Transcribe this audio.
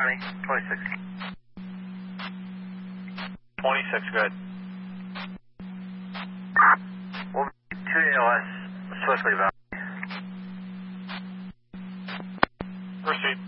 26. 26, good. We'll be 2 ALS, swiftly about. Proceed.